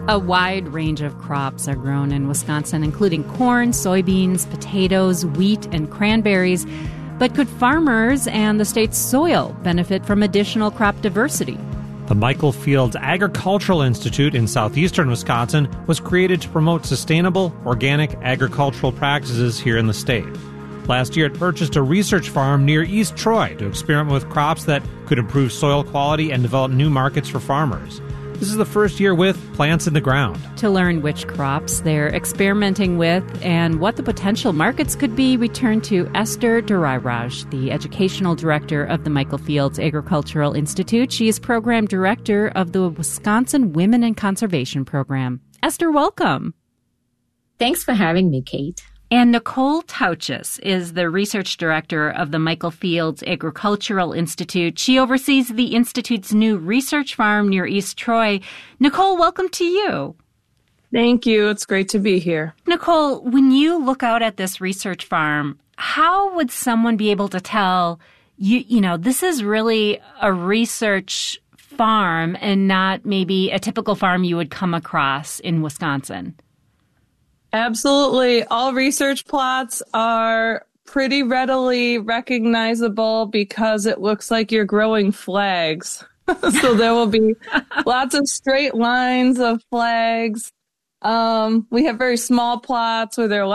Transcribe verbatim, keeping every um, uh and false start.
A wide range of crops are grown in Wisconsin, including corn, soybeans, potatoes, wheat, and cranberries. But could farmers and the state's soil benefit from additional crop diversity? The Michael Fields Agricultural Institute in southeastern Wisconsin was created to promote sustainable, organic agricultural practices here in the state. Last year, it purchased a research farm near East Troy to experiment with crops that could improve soil quality and develop new markets for farmers. This is the first year with plants in the ground. To learn which crops they're experimenting with and what the potential markets could be, we turn to Esther Durairaj, the educational director of the Michael Fields Agricultural Institute. She is program director of the Wisconsin Women in Conservation Program. Esther, welcome. Thanks for having me, Kate. And Nicole Tauchus is the research director of the Michael Fields Agricultural Institute. She oversees the Institute's new research farm near East Troy. Nicole, welcome to you. Thank you. It's great to be here. Nicole, when you look out at this research farm, how would someone be able to tell, you, you know, this is really a research farm and not maybe a typical farm you would come across in Wisconsin? Absolutely. All research plots are pretty readily recognizable because it looks like you're growing flags. So there will be lots of straight lines of flags. Um, we have very small plots where there are